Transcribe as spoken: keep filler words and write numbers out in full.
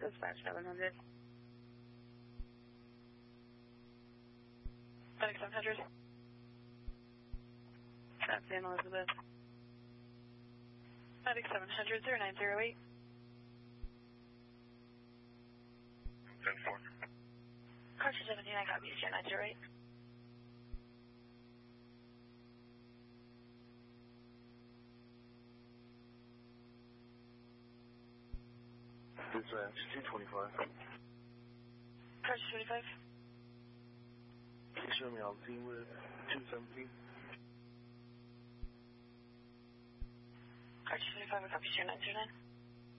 Dispatch seven hundred. Medic seven hundred. That's San Elizabeth. Medic seven hundred, zero nine zero eight. ten four. Cartridge seventy-nine, copy, zero nine zero eight. Dispatch two twenty-five. Cartridge twenty-five. Please show me on scene with two seventeen. Cartridge twenty-five, copy, zero nine zero nine.